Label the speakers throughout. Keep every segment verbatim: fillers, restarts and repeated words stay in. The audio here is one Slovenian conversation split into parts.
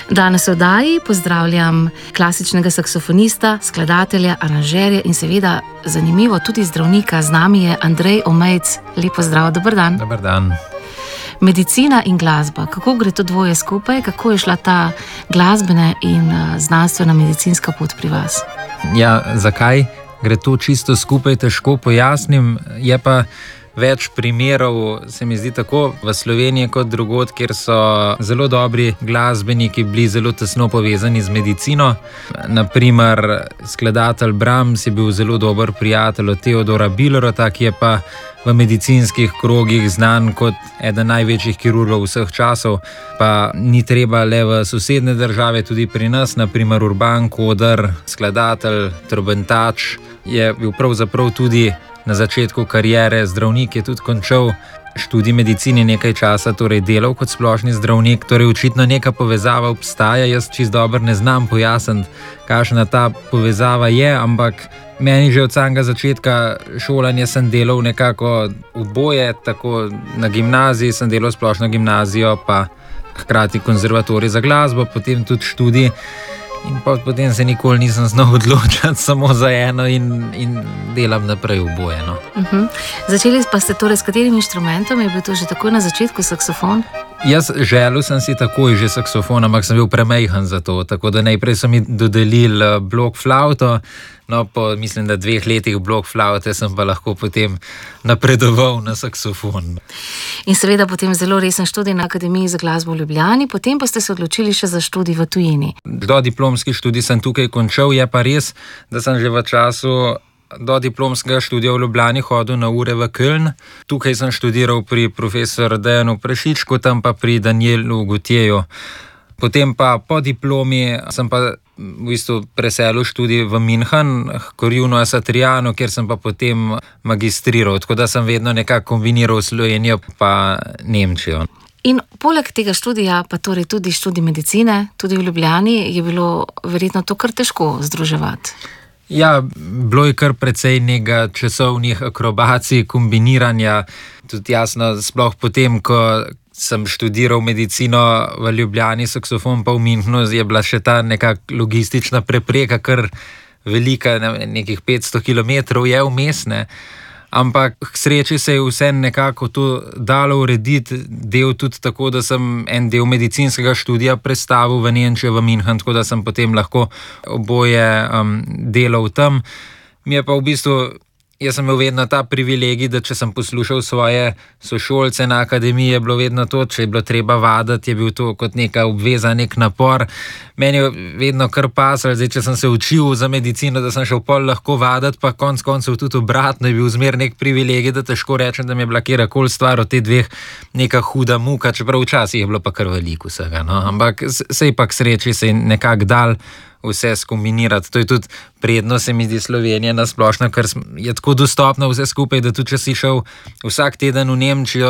Speaker 1: Danes v oddaji pozdravljam klasičnega saksofonista, skladatelja, aranžerja in seveda zanimivo tudi zdravnika. Z nami je Andrej Omejc. Lep pozdrav, dober dan.
Speaker 2: Dober dan.
Speaker 1: Medicina in glasba, kako gre to dvoje skupaj? Kako je šla ta glasbena in znanstvena medicinska pot pri vas?
Speaker 2: Ja, zakaj gre to čisto skupaj, težko pojasnim. Je pa več primerov, se mi zdi, tako v Sloveniji kot drugod, kjer so zelo dobri glasbeniki bili zelo tesno povezani z medicino. Naprimer, skladatelj Brahms je bil zelo dober prijatelj od Theodora Billerota, ki je pa v medicinskih krogih znan kot eden največjih kirurgov vseh časov. Pa ni treba le v sosednje države, tudi pri nas, naprimer Urban Koder, skladatelj, trobentač, je bil pravzaprav tudi na začetku kariere zdravnik, je tudi končal študij medicine nekaj časa, torej delal kot splošni zdravnik, torej očitno neka povezava obstaja. Jaz čisto dobro ne znam pojasniti, kakšna ta povezava je, ampak meni že od samega začetka šolanja sem delal nekako oboje, tako na gimnaziji sem delal splošno gimnazijo, pa hkrati konzervatorij za glasbo, potem tudi študij. In potem se nikoli nisem znal odločiti samo za eno in, in delam naprej oboje. No.
Speaker 1: Uh-huh. Začeli pa ste torej s katerim inštrumentom? Je bil to že takoj na začetku saksofon?
Speaker 2: Jaz želel sem si takoj že saksofon, ampak sem bil premajhen za to, tako da najprej so mi dodelili blok flauto, no po mislim, da dveh letih blok flaute sem pa lahko potem napredoval na saksofon.
Speaker 1: In seveda potem zelo resen študij na Akademiji za glasbo v Ljubljani, potem pa ste se odločili še za študij v tujini.
Speaker 2: Do diplomski študij sem tukaj končal, je pa res, da sem že v času do diplomskega študija v Ljubljani hodil na ure v Köln. Tukaj sem študiral pri profesor Dejanu Prešičku, tam pa pri Danielu Gutjeju. Potem pa po diplomi sem pa v bistvu preselil študij v München, Corvino Satriano, kjer sem pa potem magistriral, tako da sem vedno nekako kombiniral Slovenijo pa Nemčijo.
Speaker 1: In poleg tega študija, pa torej tudi študij medicine, tudi v Ljubljani, je bilo verjetno to kar težko združevati.
Speaker 2: Ja, bilo je kar precej nekaj časovnih akrobacij, kombiniranja, tudi jasno, sploh potem, ko sem študiral medicino v Ljubljani, saksofon pa v Münchnu, je bila še ta nekak logistična prepreka, kar velika, nekih petsto kilometrov je vmes, ne. Ampak k sreči se je vse nekako to dalo urediti, del tudi tako, da sem en del medicinskega študija prestavil v Nemčijo, v München, tako da sem potem lahko oboje um, delal tam. Mi je pa v bistvu, jaz sem imel vedno ta privilegij, da če sem poslušal svoje sošolce na akademiji, je bilo vedno to, če je bilo treba vaditi, je bil to kot neka obveza, nek napor. Meni je vedno kar pasalo, zdaj, če sem se učil za medicino, da sem šel pol lahko vaditi, pa konc koncev tudi obratno, je bil zmer nek privilegij, da težko rečem, da mi je bila kjerkoli stvar od te dveh neka huda muka, čeprav včasih je bilo pa kar veliko vsega, no. Ampak sej pa k sreči se je nekako dal vse skombinirati. To je tudi prednost, se mi zdi, Slovenije na splošno, ker je tako dostopno vse skupaj, da tudi če si šel vsak teden v Nemčijo,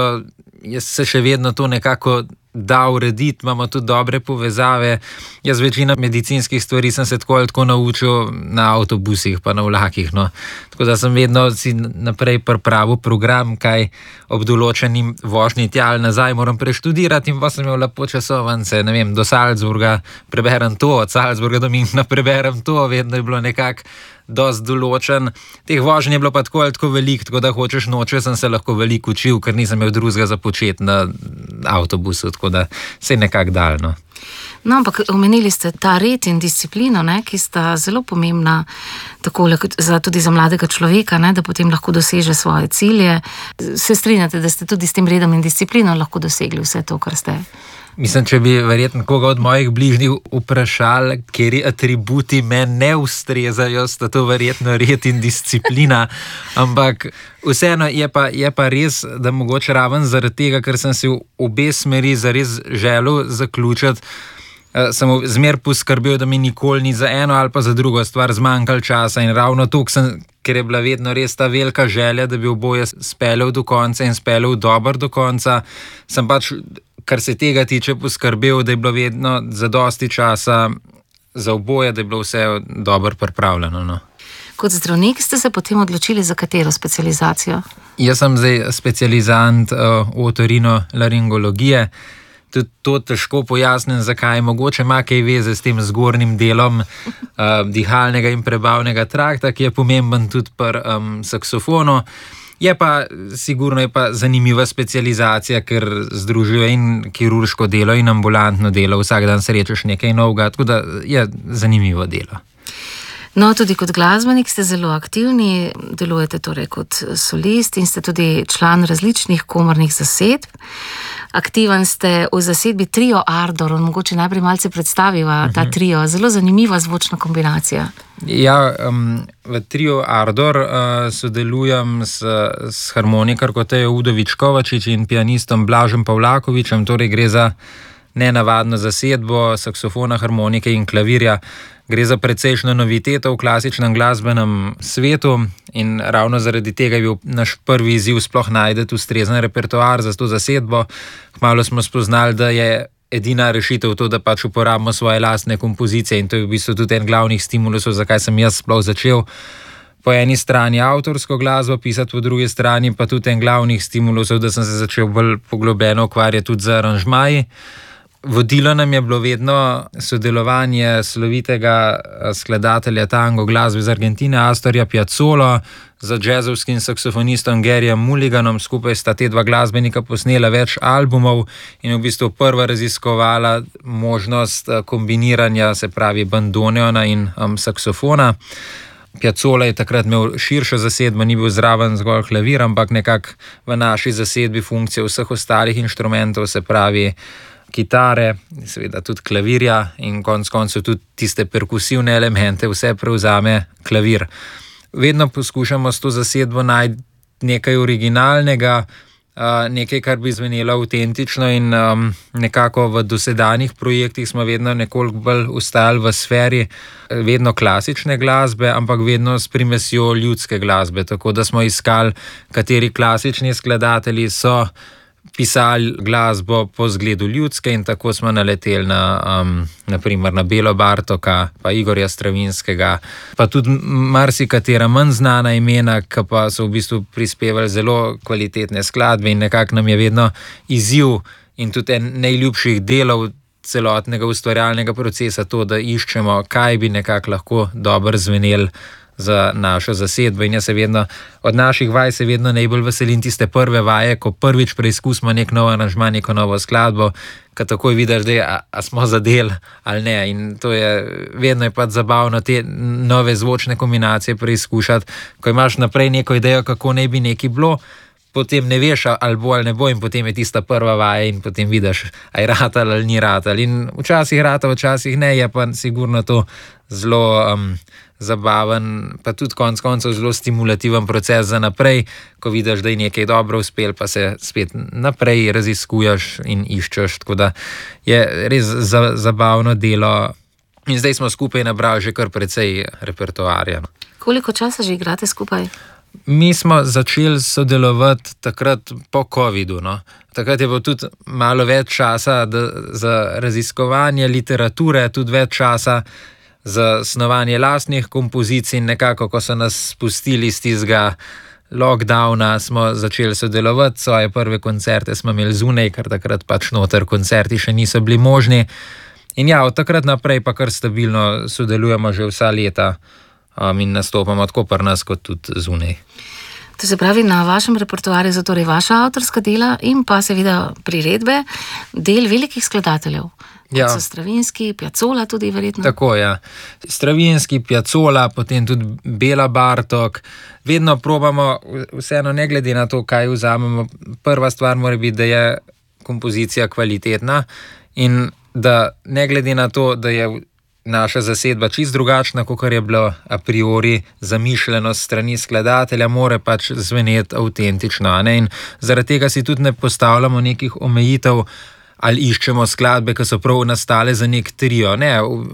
Speaker 2: se še vedno to nekako da urediti, imamo tudi dobre povezave. Jaz večina medicinskih stvari sem se tako ali tako naučil na avtobusih pa na vlakih, no. Tako da sem vedno si naprej pripravil program, kaj ob določeni vožnji tja ali nazaj moram preštudirati, in pa sem imel lepo časovnice, ne vem, do Salzburga preberem to, od Salzburga do Münchna preberem to, vedno je bilo nekako dosti določen. Teh voženj je bilo pa tako ali tako veliko, tako da hočeš noče, sem se lahko veliko učil, ker nisem imel drugega za početi na avtobusu, tako da se je nekako dal, no.
Speaker 1: No, ampak omenili ste ta red in disciplino, ne, ki sta zelo pomembna takole, za, tudi za mladega človeka, ne, da potem lahko doseže svoje cilje. Se strinjate, da ste tudi s tem redom in disciplino lahko dosegli vse to, kar ste?
Speaker 2: Mislim, če bi verjetno koga od mojih bližnjih vprašali, kateri atributi me ne ustrezajo, sta to verjetno red in disciplina, ampak vseeno je pa, je pa res, da mogoče raven zaradi tega, ker sem si v obe smeri zares želel zaključiti, sem zmer poskrbel, da mi nikoli ni za eno ali pa za drugo stvar zmanjkalo časa, in ravno toliko sem, ker je bila vedno res ta velika želja, da bi oboje speljal do konca in speljal dobro do konca, sem pač, kar se tega tiče, poskrbel, da je bilo vedno zadosti časa za oboje, da je bilo vse dobro pripravljeno, no.
Speaker 1: Kot zdravnik ste se potem odločili za katero specializacijo?
Speaker 2: Jaz sem zdaj specializant uh, otorinolaringologije, tudi to težko pojasnim, zakaj. Mogoče ima kaj veze s tem zgornjim delom uh, dihalnega in prebavnega trakta, ki je pomemben tudi pri um, saksofonu. Je pa sigurno je pa zanimiva specializacija, ker združuje in kirurško delo in ambulantno delo. Vsak dan srečaš nekaj novega, tako da je zanimivo delo.
Speaker 1: No, tudi kot glasbenik ste zelo aktivni, delujete torej kot solist in ste tudi član različnih komornih zasedb. Aktiven ste v zasedbi Trio Ardor, mogoče najprej malce predstaviva uh-huh. ta trio, zelo zanimiva zvočna kombinacija.
Speaker 2: Ja, um, v Trio Ardor uh, sodelujem s, s harmonikarko Tejo Udovič Kovačič in pianistom Blažem Pavlakovičem, torej gre za nenavadno zasedbo saksofona, harmonike in klavirja. Gre za precejšno noviteto v klasičnem glasbenem svetu in ravno zaradi tega je bil naš prvi izziv sploh najti ustrezen repertoar za to zasedbo. Kmalu smo spoznali, da je edina rešitev to, da pač uporabimo svoje lastne kompozicije in to je v bistvu tudi en glavnih stimulusov, zakaj sem jaz sploh začel po eni strani avtorsko glasbo pisati, po drugi strani pa tudi en glavnih stimulusov, da sem se začel bolj poglobljeno ukvarjati tudi z aranžmaji. Vodilo nam je bilo vedno sodelovanje slovitega skladatelja tango glasbe iz Argentine, Astorja Piazzolla, z džezovskim saksofonistom Garyjem Mulliganom. Skupaj sta te dva glasbenika posnela več albumov in v bistvu prva raziskovala možnost kombiniranja, se pravi bandoneona in um, saksofona. Piazzolla je takrat imel širšo zasedbo, ni bil zraven zgolj klavir, ampak nekako v naši zasedbi funkcije vseh ostalih inštrumentov, se pravi kitare, seveda tudi klavirja in konec koncev tudi tiste perkusivne elemente, vse prevzame klavir. Vedno poskušamo s to zasedbo najti nekaj originalnega, nekaj, kar bi zvenelo avtentično in um, nekako v dosedanjih projektih smo vedno nekoliko bolj ostali v sferi vedno klasične glasbe, ampak vedno s primesjo ljudske glasbe, tako da smo iskali, kateri klasični skladatelji so pisali glasbo po zgledu ljudske in tako smo naleteli na, um, naprimer na Belo Bartoka, pa Igorja Stravinskega, pa tudi marsikatera manj znana imena, ki pa so v bistvu prispevali zelo kvalitetne skladbe in nekako nam je vedno izziv in tudi en najljubših delov celotnega ustvarjalnega procesa to, da iščemo, kaj bi nekako lahko dobro zvenel za našo zasedbo in jaz se vedno, od naših vaj se vedno najbolj veselim tiste prve vaje, ko prvič preizkusimo nek nov aranžma, neko novo skladbo, ko takoj vidiš, da je, a, a smo zadel ali ne in to je, vedno je pač zabavno te nove zvočne kombinacije preizkušati, ko imaš naprej neko idejo, kako naj bi neki bilo, potem ne veš, ali bo ali ne bo in potem je tista prva vaja in potem vidiš, a je ratal ali ni ratal in včasih rata, včasih ne, je pa sigurno to zelo um, zabaven, pa tudi konec koncev zelo stimulativen proces za naprej, ko vidiš, da je nekaj dobro uspel, pa se spet naprej raziskuješ in iščeš, tako da je res za, zabavno delo in zdaj smo skupaj nabrali že kar precej repertoarja.
Speaker 1: Koliko časa že igrate skupaj?
Speaker 2: Mi smo začeli sodelovati takrat po covidu. No. Takrat je bilo tudi malo več časa da, za raziskovanje literature, tudi več časa za snovanje lastnih kompozicij. Nekako, ko so nas spustili iz tistega lockdowna, smo začeli sodelovati. Svoje prve koncerte smo imeli zunaj, ker takrat pač noter koncerti še niso bili možni. In ja, od takrat naprej pa kar stabilno sodelujemo že vsa leta. Um, in nastopamo tako pri nas, kot tudi zunaj.
Speaker 1: To se pravi, na vašem repertoarju so torej vaša avtorska dela in pa seveda priredbe del velikih skladateljev. Ja. Kot so Stravinski, Piazzolla tudi verjetno.
Speaker 2: Tako, ja. Stravinski, Piazzolla, potem tudi Bela Bartok. Vedno probamo, vseeno ne glede na to, kaj vzamemo. Prva stvar mora biti, da je kompozicija kvalitetna in da ne glede na to, da je naša zasedba čist drugačna, kot je bilo a priori zamišljeno strani skladatelja, mora pač zveneti avtentično. Ne? In zaradi tega si tudi ne postavljamo nekih omejitev ali iščemo skladbe, ki so prav nastale za nek trio. Ne,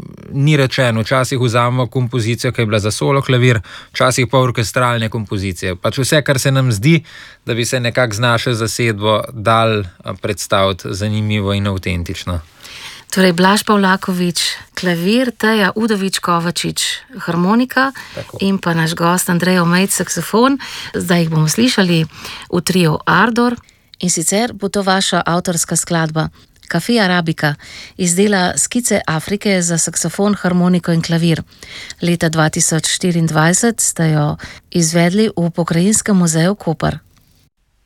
Speaker 2: ni rečeno, včasih vzamemo kompozicijo, ki je bila za solo klavir, včasih pa orkestralne kompozicije. Pač vse, kar se nam zdi, da bi se nekako z našo zasedbo dal predstaviti zanimivo in avtentično.
Speaker 1: Torej, Blaž Pavlakovič, klavir, Teja Udovič Kovačič, harmonika. Tako. In pa naš gost Andrej Omejc, saksofon. Zdaj jih bomo slišali v Trio Ardor in sicer bo to vaša avtorska skladba Café Arabica izdela skice Afrike za saksofon, harmoniko in klavir. Leta dva tisoč štiriindvajset ste jo izvedli v Pokrajinskem muzeju Koper.